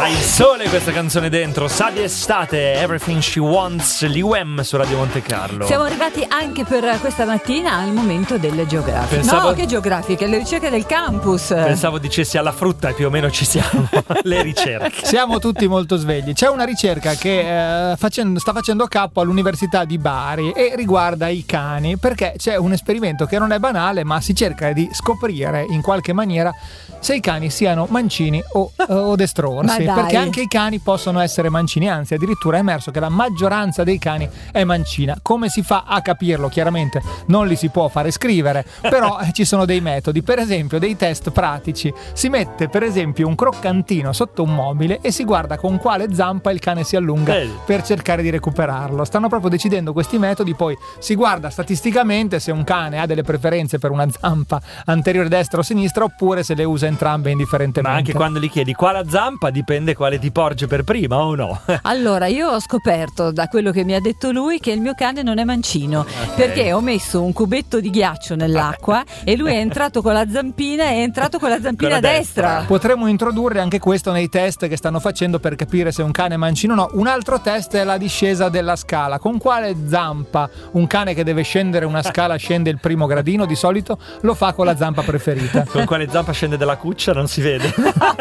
Ha il sole questa canzone dentro, sa di estate, Everything She Wants, l'UM su Radio Monte Carlo. Siamo arrivati anche per questa mattina al momento delle geografiche. No, che geografiche? Le ricerche del campus. Pensavo dicessi alla frutta e più o meno ci siamo. Le ricerche. Siamo tutti molto svegli. C'è una ricerca che sta facendo capo all'Università di Bari e riguarda i cani, perché c'è un esperimento che non è banale, ma si cerca di scoprire in qualche maniera se i cani siano mancini o destrorsi, perché anche i cani possono essere mancini, anzi addirittura è emerso che la maggioranza dei cani è mancina. Come si fa a capirlo? Chiaramente non li si può fare scrivere, però ci sono dei metodi, per esempio dei test pratici. Si mette per esempio un croccantino sotto un mobile e si guarda con quale zampa il cane si allunga per cercare di recuperarlo. Stanno proprio decidendo questi metodi, poi si guarda statisticamente se un cane ha delle preferenze per una zampa anteriore destra o sinistra, oppure se le usa entrambe indifferentemente. Ma anche quando gli chiedi quale zampa, dipende quale ti porge per prima o no. Allora, io ho scoperto da quello che mi ha detto lui che il mio cane non è mancino, perché ho messo un cubetto di ghiaccio nell'acqua e lui è entrato con la zampina destra. Potremmo introdurre anche questo nei test che stanno facendo per capire se un cane è mancino o no. Un altro test è la discesa della scala. Con quale zampa un cane che deve scendere una scala scende il primo gradino? Di solito lo fa con la zampa preferita. Con quale zampa scende della cuccia non si vede.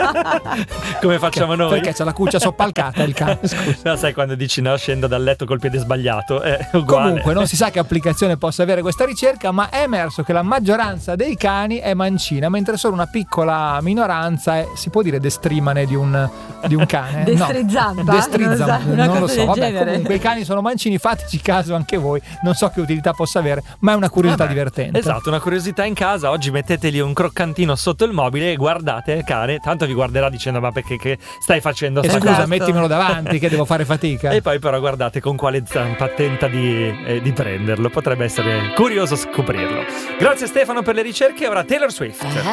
Come facciamo noi? Perché c'è la cuccia soppalcata il cane. Scusa. No, sai quando dici no, scendo dal letto col piede sbagliato, è uguale. Comunque non si sa che applicazione possa avere questa ricerca, ma è emerso che la maggioranza dei cani è mancina, mentre solo una piccola minoranza è, si può dire, destrimane di un cane. Destrizzampa? Non lo so. Vabbè, comunque i cani sono mancini, fateci caso anche voi. Non so che utilità possa avere, ma è una curiosità divertente. Esatto, una curiosità in casa. Oggi metteteli un croccantino sotto il mobile e guardate il cane, tanto vi guarderà dicendo ma perché che stai facendo? Scusa, mettimelo davanti che devo fare fatica. E poi però guardate con quale zampa tenta di prenderlo. Potrebbe essere curioso scoprirlo. Grazie Stefano per le ricerche. Ora Taylor Swift.